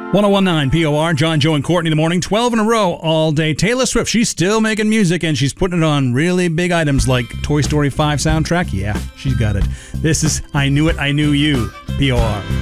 1019 POR, John, Joe, and Courtney in the morning, 12 in a row all day. Taylor Swift, she's still making music and she's putting it on really big items like Toy Story 5 soundtrack. Yeah, she's got it. This is I Knew It, I Knew You, POR.